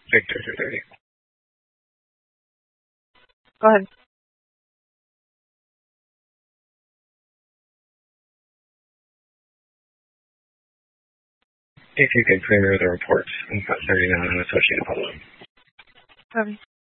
Victor 230. Go ahead. If you could premiere the reports, I've got 39 on Associated Public. Copy.